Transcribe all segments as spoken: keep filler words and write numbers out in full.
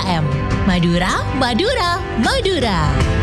M. Madura, Madura, Madura.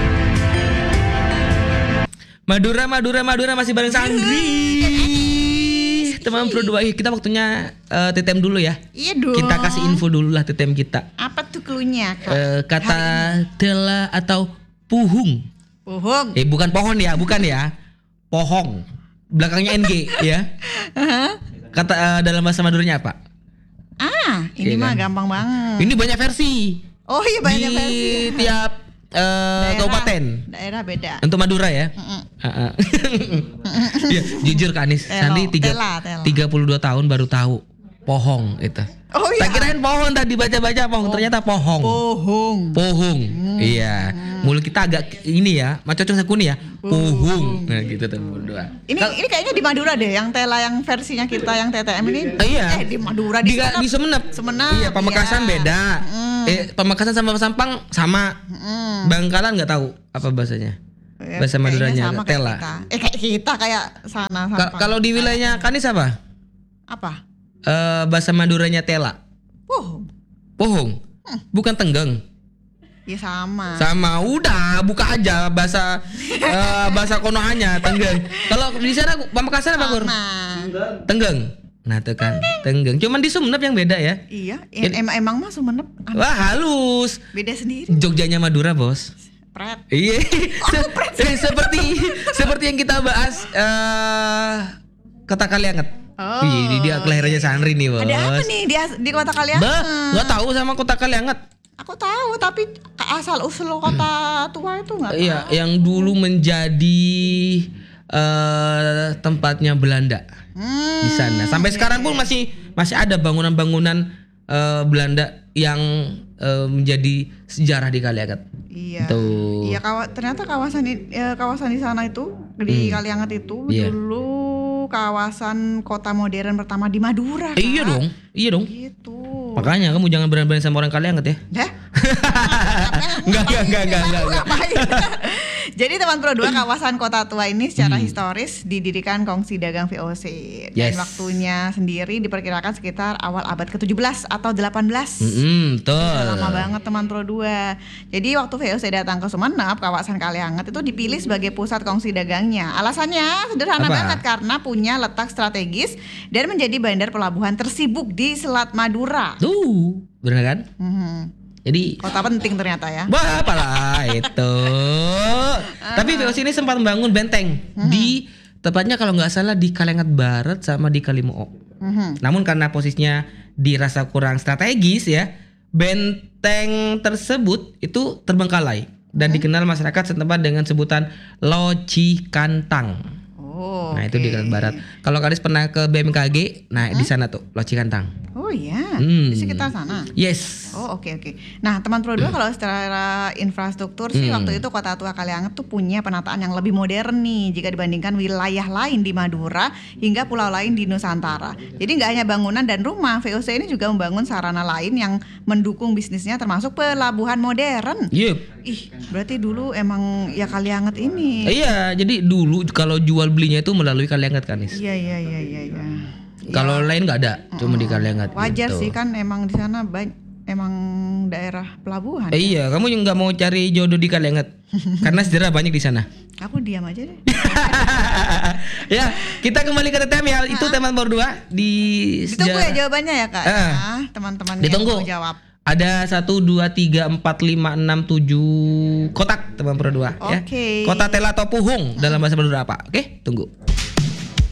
Madura, Madura, Madura masih bareng Sandri. Teman Pro dua, kita waktunya uh, T T M dulu ya. Iya dong. Kita kasih info dulu lah T T M kita. Apa tuh cluenya, Kak? Uh, kata tela atau puhung. Puhung. Eh bukan pohon ya, bukan ya. Pohong. Belakangnya N G ya. Kata uh, dalam bahasa Maduranya apa? Ah, ini Iya mah kan? gampang banget. Ini banyak versi. Oh iya banyak Di versi. tiap uh, Daerah- kabupaten. Daerah beda. Untuk Madura ya. Mm-mm. Uh-uh. Ya, jujur Kak Anis, Telo, Sandi tiga, tela, tela. tiga puluh dua tahun baru tahu pohong itu. Oh iya. Tak kirain pohon tadi baca-baca pohon, ternyata pohong. Pohong. Pohong. Iya. Mulut kita agak ini ya, macam sakuni ya. Pohong. Nah, gitu tuh berdua. Ini ini kayaknya di Madura deh, yang tela yang versinya kita yang T T M ini. Ah, iya. Eh di Madura Di, di, Sumenep. di Sumenep. Sumenep, Iya, Pamekasan iya. beda. Mm. Eh, Pamekasan sama Sampang sama. Mm. Bangkalan nggak tahu apa bahasanya. Ya, Bahasa kayaknya Maduranya sama kayak tela. kita. Eh kayak kita kayak sana Ka- Sampang. kalau di wilayahnya Kanis apa? apa? Eh, bahasa Maduranya tela. Pohong. Pohong. Bukan tenggeng. Ya sama. Sama, udah buka aja bahasa eh, bahasa Konohanya tenggeng. Kalau di sana Pamekasan apa, Gur? Sama. Tenggeng. Nah, itu kan tenggeng. Cuman di Sumenep yang beda ya. Iya, em- emang emang mah Sumenep aneh. Wah, halus. Beda sendiri. Jogjanya Madura, Bos. Pret. Iya. Se- eh, seperti seperti yang kita bahas eh Kota Kalianget. Oh, Wih, dia kelahirannya Sandri nih, Bos. Ada apa nih di di kota kalian? Bah, nggak tahu sama Kota Kalianget. Aku tahu tapi asal usul kota tua itu nggak tahu. Iya, yang dulu menjadi eh tempatnya Belanda Hmm, di sana. Sampai sekarang pun masih masih ada bangunan-bangunan eh, Belanda yang eh, menjadi sejarah di Kalianget. Iya. Tuh. Iya, kawa, ternyata kawasan di, ya, kawasan di sana itu di Kalianget itu Iya. dulu kawasan kota modern pertama di Madura. Eh, iya Kak. dong, iya dong. Gitu. Makanya kamu jangan berani-berani sama orang Kalianget ya. Dah. Enggak, enggak, enggak, enggak, enggak, enggak. Ngapain? Jadi teman Pro dua, kawasan kota tua ini secara Hmm. historis didirikan Kongsi Dagang V O C. Yes. Dan waktunya sendiri diperkirakan sekitar awal abad ke tujuh belas atau delapan belas. Mm-mm, betul. Udah lama banget teman Pro dua. Jadi waktu V O C datang ke Sumenep, kawasan Kalianget itu dipilih sebagai pusat kongsi dagangnya. Alasannya sederhana Apa? banget, karena punya letak strategis dan menjadi bandar pelabuhan tersibuk di Selat Madura. Tuh, benar kan? Mhm. Jadi Kota penting ternyata ya. wah, apalah itu. Tapi V O C ini sempat membangun benteng di tepatnya kalau nggak salah di Kalianget Barat sama di Kalimoo. Mhm. Namun karena posisinya dirasa kurang strategis ya, benteng tersebut itu terbengkalai dan dikenal masyarakat setempat dengan sebutan Loci Kantang. Oh. Nah, itu di oke. Kalimantan Barat. Kalau Karis pernah ke B M K G, nah di sana tuh Loci Kantang. Oh iya, Hmm. di sekitar sana. Yes. Oh oke oke. Nah teman Pro dua, kalau secara infrastruktur sih Hmm. waktu itu kota tua Kalianget tuh punya penataan yang lebih modern nih jika dibandingkan wilayah lain di Madura hingga pulau lain di Nusantara. Jadi nggak hanya bangunan dan rumah, V O C ini juga membangun sarana lain yang mendukung bisnisnya, termasuk pelabuhan modern. Yup. Ih, berarti dulu emang ya Kalianget ini. Iya, jadi dulu kalau jual belinya itu melalui Kalianget kan, Nis. Iya iya iya iya. iya. Kalau lain nggak ada, cuma di Kalianget. Wajar gitu. sih kan, emang di sana ba- emang daerah pelabuhan. Eh, iya, kamu yang nggak mau cari jodoh di Kalianget, karena sejarah banyak di sana. Aku diam aja deh. Ya, kita kembali ke T T M ya. Itu teman berdua di Ditunggu ya sejarah. jawabannya ya kak. Eh, Ya, teman-teman yang ditunggu. mau jawab. Ada satu, dua, tiga, empat, lima, enam, tujuh kotak teman berdua ya. Oke. Kota Tela atau Puhung dalam bahasa Madura apa? Oke, tunggu.